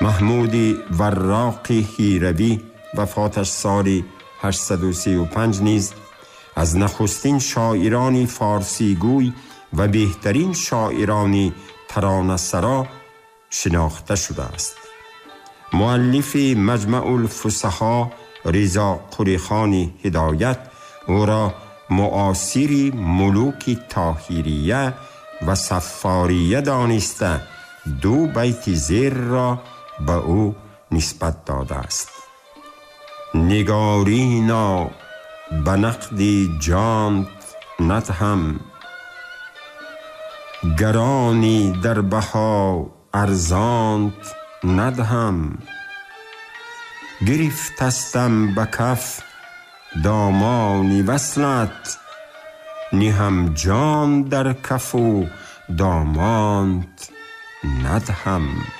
محمود وراقی هیروی وفاتش سال 835 نیز از نخستین شاعران فارسیگوی و بهترین شاعران ترانه سرا شناخته شده است. مؤلف مجمع الفصحا رضا قلی خان هدایت او را معاصر ملوک طاهریه و صفاریه دانسته 2 بیت زیر را به او نسبت داده است. نگارینا به نقد جانت ندهم، گرانی در بها ارزانت ندهم. گرفتستم به کف دامان وصلت، نهم جان در کف و دامانت ندهم.